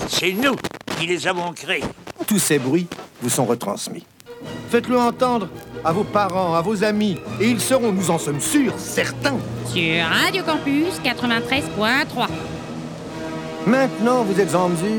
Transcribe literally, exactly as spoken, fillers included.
C'est nous qui les avons créés. Tous ces bruits vous sont retransmis. Faites-le entendre à vos parents, à vos amis, et ils seront, nous en sommes sûrs, certains. Sur Radio Campus quatre-vingt-treize point trois. Maintenant, vous êtes en mesure